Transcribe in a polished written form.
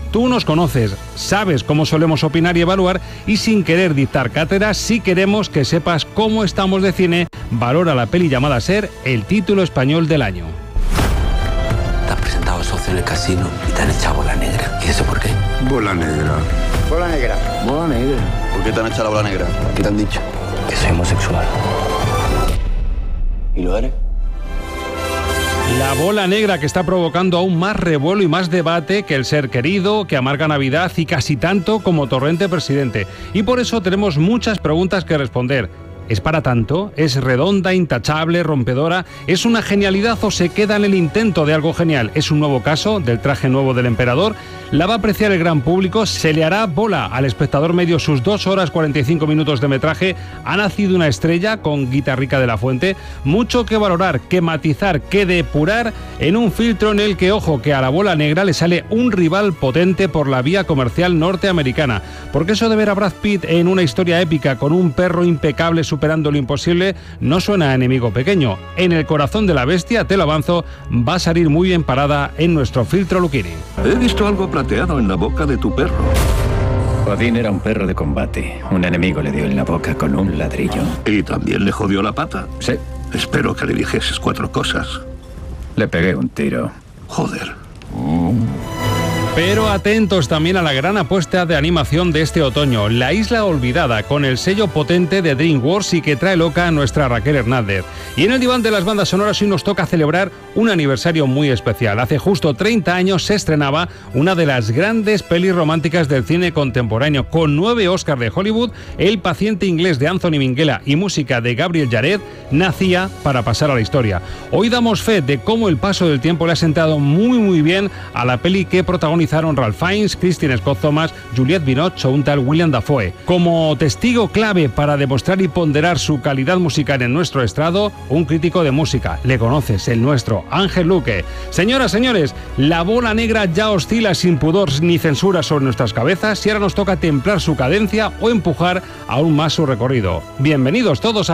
Tú nos conoces, sabes cómo solemos opinar y evaluar, y sin querer dictar cátedra, sí queremos que sepas cómo estamos de cine. Valora la peli llamada Ser, el título español del año. Te has presentado socio en el casino y te han echado bola negra. ¿Y eso por qué? Bola negra. Bola negra. Bola negra. ¿Por qué te han echado la bola negra? ¿Qué te han dicho? Que soy homosexual. ¿Y lo eres? La bola negra, que está provocando aún más revuelo y más debate que El ser querido, que Amarga Navidad y casi tanto como Torrente Presidente. Y por eso tenemos muchas preguntas que responder. ¿Es para tanto? ¿Es redonda, intachable, rompedora? ¿Es una genialidad o se queda en el intento de algo genial? ¿Es un nuevo caso del traje nuevo del emperador? ¿La va a apreciar el gran público? ¿Se le hará bola al espectador medio sus 2 horas 45 minutos de metraje? ¿Ha nacido una estrella con Guitarrica de la Fuente? Mucho que valorar, que matizar, que depurar en un filtro en el que, ojo, que a la bola negra le sale un rival potente por la vía comercial norteamericana. Porque eso de ver a Brad Pitt en una historia épica con un perro impecable superando lo imposible no suena a enemigo pequeño. En el corazón de la bestia, te lo avanzo, va a salir muy bien parada en nuestro filtro Lucchini. He visto algo plateado en la boca de tu perro. Odín era un perro de combate. Un enemigo le dio en la boca con un ladrillo. ¿Y también le jodió la pata? Sí. Espero que le dijeses 4 cosas. Le pegué un tiro. Joder. Pero atentos también a la gran apuesta de animación de este otoño, La Isla Olvidada, con el sello potente de DreamWorks y que trae loca a nuestra Raquel Hernández. Y en el diván de las bandas sonoras hoy nos toca celebrar un aniversario muy especial. Hace justo 30 años se estrenaba una de las grandes pelis románticas del cine contemporáneo, con 9 Oscars de Hollywood. El paciente inglés de Anthony Minghella y música de Gabriel Yared nacía para pasar a la historia. Hoy damos fe de cómo el paso del tiempo le ha sentado muy bien a la peli que protagonizaron Ralph Fiennes, Christine Scott Thomas, Juliette Binoche o un tal William Dafoe. Como testigo clave para demostrar y ponderar su calidad musical en nuestro estrado, un crítico de música. Le conoces, el nuestro, Ángel Luque. Señoras, señores, la bola negra ya oscila sin pudor ni censura sobre nuestras cabezas y ahora nos toca templar su cadencia o empujar aún más su recorrido. Bienvenidos todos a